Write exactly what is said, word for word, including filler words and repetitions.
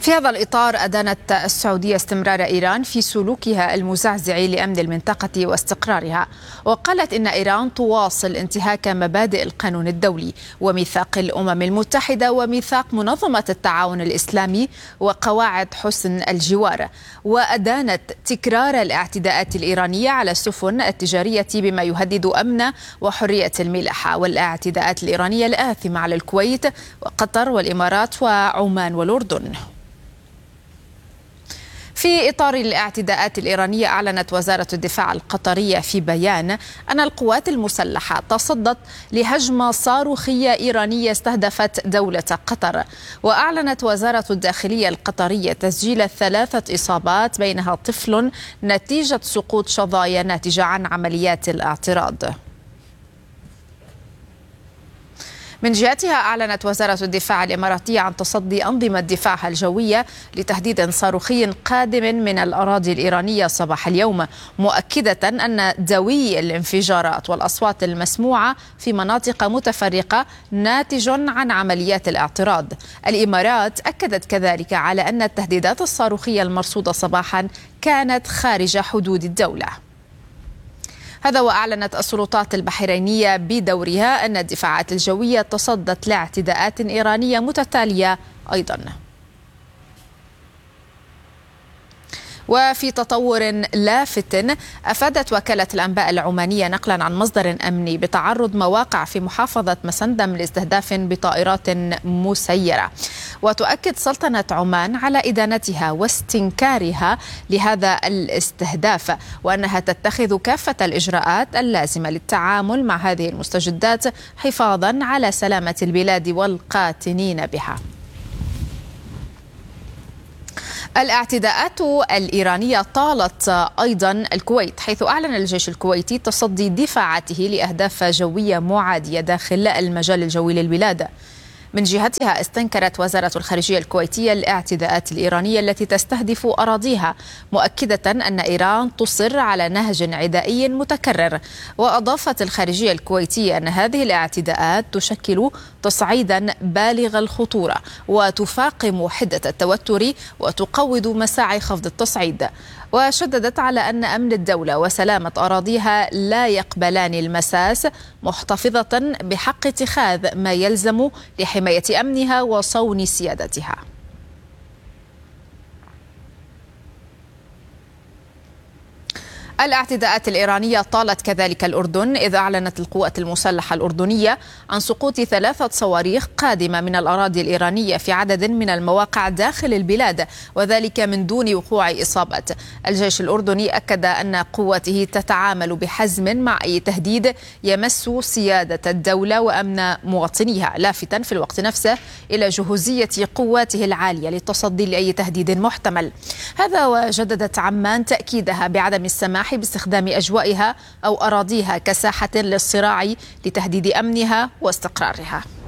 في هذا الإطار أدانت السعودية استمرار إيران في سلوكها المزعزع لأمن المنطقة واستقرارها، وقالت إن إيران تواصل انتهاك مبادئ القانون الدولي وميثاق الأمم المتحدة وميثاق منظمة التعاون الإسلامي وقواعد حسن الجوار، وأدانت تكرار الاعتداءات الإيرانية على السفن التجارية بما يهدد أمن وحرية الملاحة، والاعتداءات الإيرانية الآثمة على الكويت وقطر والإمارات وعمان والأردن. في إطار الاعتداءات الإيرانية، أعلنت وزارة الدفاع القطرية في بيان أن القوات المسلحة تصدت لهجمة صاروخية إيرانية استهدفت دولة قطر. وأعلنت وزارة الداخلية القطرية تسجيل ثلاثة إصابات بينها طفل نتيجة سقوط شظايا ناتجة عن عمليات الاعتراض. من جهتها، أعلنت وزارة الدفاع الإماراتية عن تصدي أنظمة دفاعها الجوية لتهديد صاروخي قادم من الأراضي الإيرانية صباح اليوم، مؤكدة أن دوي الانفجارات والأصوات المسموعة في مناطق متفرقة ناتج عن عمليات الاعتراض. الإمارات أكدت كذلك على أن التهديدات الصاروخية المرصودة صباحا كانت خارج حدود الدولة. هذا وأعلنت السلطات البحرينية بدورها أن الدفاعات الجوية تصدت لاعتداءات إيرانية متتالية أيضا. وفي تطور لافت، أفادت وكالة الأنباء العمانية نقلا عن مصدر أمني بتعرض مواقع في محافظة مسندم لاستهداف بطائرات مسيرة. وتؤكد سلطنة عمان على إدانتها واستنكارها لهذا الاستهداف، وأنها تتخذ كافة الإجراءات اللازمة للتعامل مع هذه المستجدات حفاظا على سلامة البلاد والقاتنين بها. الاعتداءات الإيرانية طالت أيضا الكويت، حيث أعلن الجيش الكويتي تصدي دفاعاته لأهداف جوية معادية داخل المجال الجوي للبلاد. من جهتها، استنكرت وزارة الخارجية الكويتية الاعتداءات الإيرانية التي تستهدف أراضيها، مؤكدة أن إيران تصر على نهج عدائي متكرر. وأضافت الخارجية الكويتية أن هذه الاعتداءات تشكل تصعيدا بالغ الخطورة وتفاقم حدة التوتر وتقوض مساعي خفض التصعيد. وشددت على أن أمن الدولة وسلامة أراضيها لا يقبلان المساس، محتفظة بحق اتخاذ ما يلزم لحماية أمنها وصون سيادتها. الاعتداءات الإيرانية طالت كذلك الأردن، إذ أعلنت القوات المسلحة الأردنية عن سقوط ثلاثة صواريخ قادمة من الأراضي الإيرانية في عدد من المواقع داخل البلاد، وذلك من دون وقوع إصابات. الجيش الأردني أكد أن قوته تتعامل بحزم مع أي تهديد يمس سيادة الدولة وأمن مواطنيها، لافتا في الوقت نفسه إلى جهوزية قواته العالية للتصدي لأي تهديد محتمل. هذا وجددت عمان تأكيدها بعدم السماح باستخدام أجوائها أو أراضيها كساحة للصراع لتهديد أمنها واستقرارها.